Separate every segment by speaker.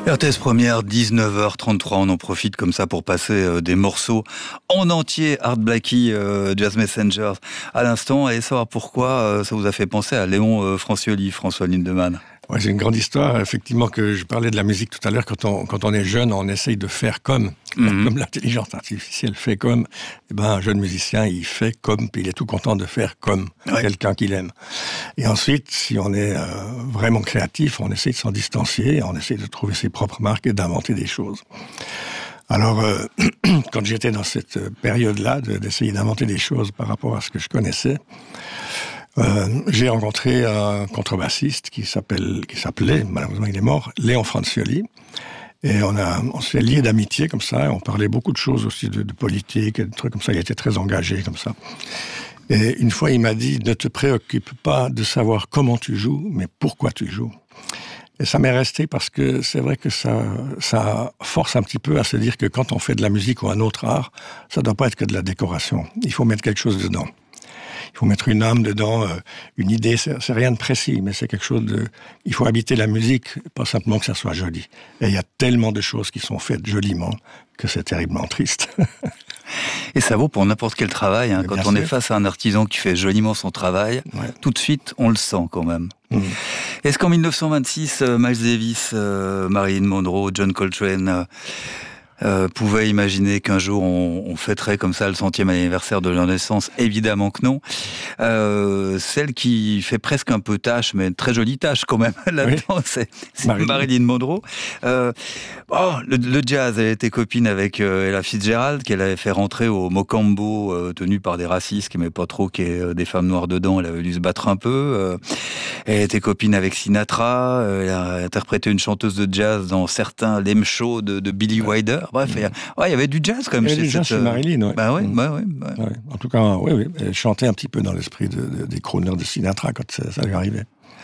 Speaker 1: RTS Première, 19h33, on en profite comme ça pour passer des morceaux en entier, Art Blakey, Jazz Messengers, à l'instant. Allez savoir pourquoi ça vous a fait penser à Léon Francioli, François Lindemann.
Speaker 2: Ouais, c'est une grande histoire, effectivement, que je parlais de la musique tout à l'heure. Quand on est jeune, on essaye de faire comme l'intelligence artificielle fait comme. Eh ben, un jeune musicien, il fait comme, puis il est tout content de faire comme quelqu'un qu'il aime. Et ensuite, si on est vraiment créatif, on essaye de s'en distancier, on essaye de trouver ses propres marques et d'inventer des choses. Alors, quand j'étais dans cette période-là, d'essayer d'inventer des choses par rapport à ce que je connaissais, j'ai rencontré un contrebassiste qui s'appelait, malheureusement il est mort, Léon Francioli. Et on s'est liés d'amitié comme ça, on parlait beaucoup de choses aussi de politique, et de trucs comme ça, il était très engagé comme ça. Et une fois il m'a dit, ne te préoccupe pas de savoir comment tu joues, mais pourquoi tu joues. Et ça m'est resté parce que c'est vrai que ça force un petit peu à se dire que quand on fait de la musique ou un autre art, ça ne doit pas être que de la décoration, il faut mettre quelque chose dedans. Il faut mettre une âme dedans, une idée, c'est rien de précis, mais c'est quelque chose de... Il faut habiter la musique, pas simplement que ça soit joli. Et il y a tellement de choses qui sont faites joliment que c'est terriblement triste.
Speaker 1: Et ça vaut pour n'importe quel travail. Hein. Quand on est face à un artisan qui fait joliment son travail, tout de suite, on le sent quand même. Est-ce qu'en 1926, Miles Davis, Marilyn Monroe, John Coltrane... pouvait imaginer qu'un jour on fêterait comme ça le 100e anniversaire de leur naissance? Évidemment que non. Celle qui fait presque un peu tâche, mais une très jolie tâche quand même là-dedans, c'est Marilyn Monroe. Le jazz, elle était copine avec Ella Fitzgerald, qu'elle avait fait rentrer au Mocambo, tenu par des racistes qui n'aimaient pas trop qu'il y ait des femmes noires dedans. Elle avait dû se battre un peu. Elle était copine avec Sinatra. Elle a interprété une chanteuse de jazz dans certains lame shows de Billy Wilder. Bref, il y avait du jazz quand même.
Speaker 2: Il y avait du jazz chez Marilyn,
Speaker 1: ouais.
Speaker 2: En tout cas, oui. Elle chantait un petit peu dans l'esprit des crooners de Sinatra quand ça lui arrivait.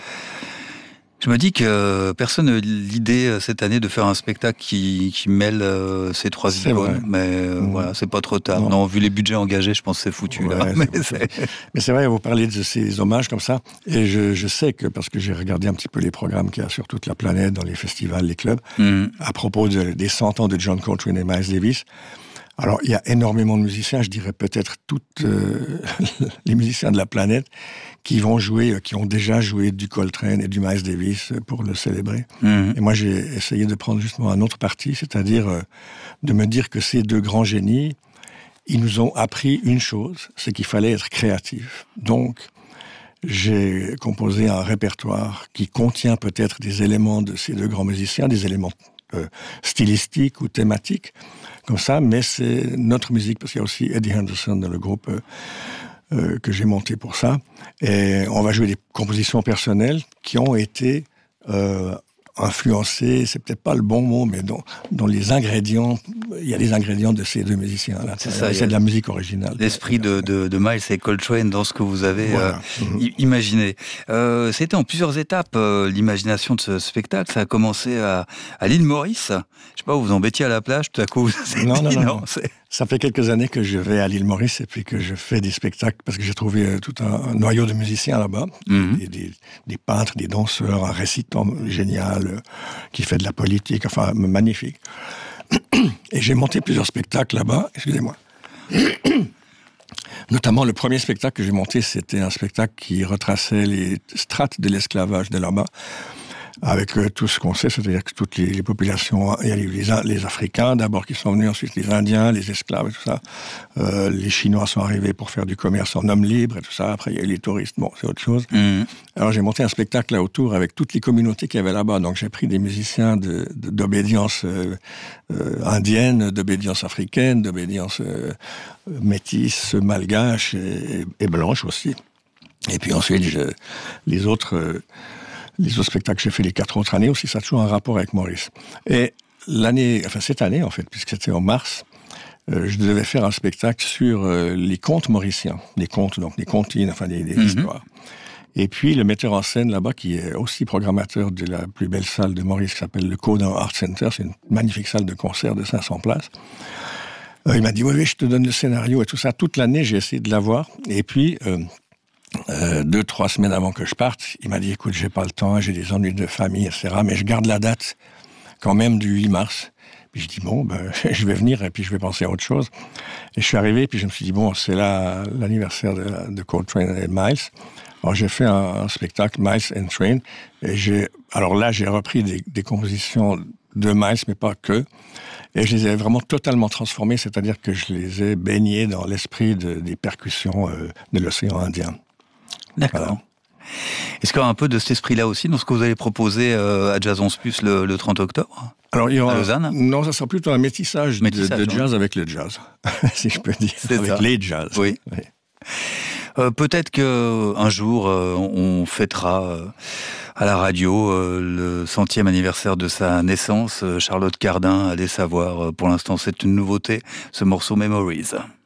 Speaker 1: Je me dis que personne n'a l'idée cette année de faire un spectacle qui mêle ces trois icônes, mais voilà, c'est pas trop tard. Non, vu les budgets engagés, je pense que c'est foutu. Là.
Speaker 2: Mais c'est vrai, vous parlez de ces hommages comme ça, et je sais que, parce que j'ai regardé un petit peu les programmes qu'il y a sur toute la planète, dans les festivals, les clubs, à propos des 100 ans de John Coltrane et Miles Davis. Alors, il y a énormément de musiciens, je dirais peut-être toutes les musiciens de la planète qui vont jouer, qui ont déjà joué du Coltrane et du Miles Davis pour le célébrer. Et moi, j'ai essayé de prendre justement un autre parti, c'est-à-dire de me dire que ces deux grands génies, ils nous ont appris une chose, c'est qu'il fallait être créatif. Donc, j'ai composé un répertoire qui contient peut-être des éléments de ces deux grands musiciens, des éléments stylistiques ou thématiques, comme ça, mais c'est notre musique, parce qu'il y a aussi Eddie Henderson dans le groupe que j'ai monté pour ça. Et on va jouer des compositions personnelles qui ont été influencées, c'est peut-être pas le bon mot, mais dont les ingrédients, il y a les ingrédients de ces deux musiciens-là. C'est de la musique originale.
Speaker 1: L'esprit de Miles et Coltrane dans ce que vous avez imaginé. C'était en plusieurs étapes, l'imagination de ce spectacle. Ça a commencé à l'île Maurice. Je sais pas, vous embêtiez à la plage, tout à coup, vous avez dit non.
Speaker 2: Ça fait quelques années que je vais à l'île Maurice et puis que je fais des spectacles parce que j'ai trouvé tout un noyau de musiciens là-bas, des peintres, des danseurs, un récitant génial qui fait de la politique, enfin magnifique. Et j'ai monté plusieurs spectacles là-bas, excusez-moi. Notamment le premier spectacle que j'ai monté, c'était un spectacle qui retraçait les strates de l'esclavage de là-bas. Avec tout ce qu'on sait, c'est-à-dire que toutes les populations, il y a les Africains d'abord qui sont venus, ensuite les Indiens, les esclaves et tout ça. Les Chinois sont arrivés pour faire du commerce en hommes libres et tout ça. Après, il y a eu les touristes, bon, c'est autre chose. Alors j'ai monté un spectacle là autour avec toutes les communautés qu'il y avait là-bas. Donc j'ai pris des musiciens d'obédience indienne, d'obédience africaine, d'obédience métisse, malgache et blanche aussi. Et puis ensuite, les autres spectacles que j'ai fait les 4 autres années aussi, ça a toujours un rapport avec Maurice. Et cette année en fait, puisque c'était en mars, je devais faire un spectacle sur les contes mauriciens, les contes, donc les comptines, enfin des histoires. Et puis le metteur en scène là-bas, qui est aussi programmateur de la plus belle salle de Maurice, qui s'appelle le Codin Art Center, c'est une magnifique salle de concert de 500 places. Il m'a dit, oui, je te donne le scénario et tout ça. Toute l'année, j'ai essayé de l'avoir. Et puis, 2-3 semaines avant que je parte, il m'a dit, écoute, j'ai pas le temps, j'ai des ennuis de famille, etc., mais je garde la date quand même du 8 mars. Puis je dis, bon, je vais venir et puis je vais penser à autre chose. Et je suis arrivé, puis je me suis dit, bon, c'est là l'anniversaire de Coltrane et Miles. Alors j'ai fait un spectacle, Miles and Train, et j'ai repris des compositions de Miles, mais pas que. Et je les ai vraiment totalement transformées, c'est-à-dire que je les ai baignés dans l'esprit des percussions de l'océan Indien.
Speaker 1: D'accord. Voilà. Est-ce qu'il y a un peu de cet esprit-là aussi dans ce que vous allez proposer à Jazz 11 Plus le 30 octobre
Speaker 2: alors, il y aura,
Speaker 1: à Lausanne?
Speaker 2: Non, ça sera plutôt un métissage de jazz avec le jazz, si je peux dire, avec les jazz.
Speaker 1: Oui. Peut-être qu'un jour, on fêtera à la radio le 100e anniversaire de sa naissance. Charlotte Cardin, allez savoir, pour l'instant c'est une nouveauté, ce morceau Memories.